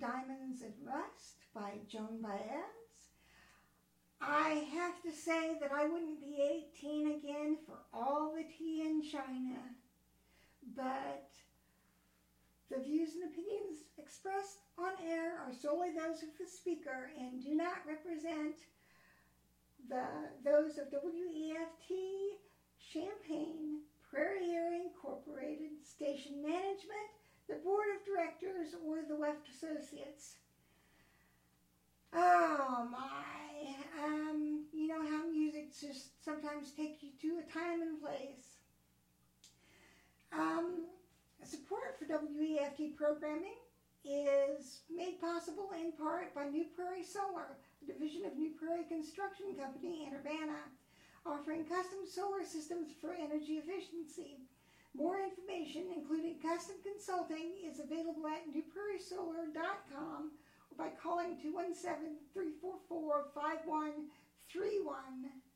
Diamonds and Rust by Joan Baez. I have to say that I wouldn't be 18 again for all the tea in China, but the views and opinions expressed on air are solely those of the speaker and do not represent those of WEFT, Champaign, Prairie Area Incorporated, station management, the board of directors, or the Weft Associates. Oh my, you know how music just sometimes takes you to a time and place. Support for WEFT programming is made possible in part by New Prairie Solar, a division of New Prairie Construction Company in Urbana, offering custom solar systems for energy efficiency. More information, including custom consulting, is available at newprairiesolar.com or by calling 217-344-5131.